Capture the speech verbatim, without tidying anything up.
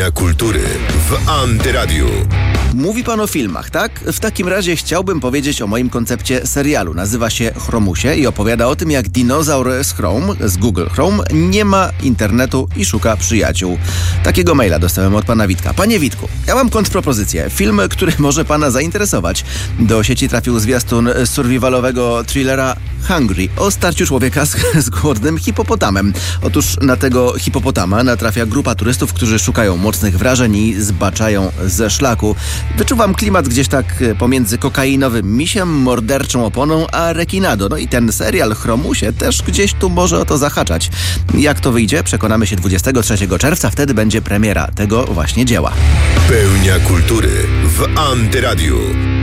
Pełnia kultury w Antyradiu. Mówi pan o filmach, tak? W takim razie chciałbym powiedzieć o moim koncepcie serialu. Nazywa się Chromusie i opowiada o tym, jak dinozaur z Chrome, z Google Chrome, nie ma internetu i szuka przyjaciół. Takiego maila dostałem od pana Witka. Panie Witku, ja mam kontrpropozycję. Film, który może pana zainteresować. Do sieci trafił zwiastun survivalowego thrillera Hungry o starciu człowieka z, z głodnym hipopotamem. Otóż na tego hipopotama natrafia grupa turystów, którzy szukają mocnych wrażeń i zbaczają ze szlaku. Wyczuwam klimat gdzieś tak pomiędzy kokainowym misiem, morderczą oponą, a rekinado. No i ten serial Chromusie też gdzieś tu może o to zahaczać. Jak to wyjdzie? Przekonamy się dwudziestego trzeciego czerwca. Wtedy będzie premiera tego właśnie dzieła. Pełnia kultury w Antyradiu.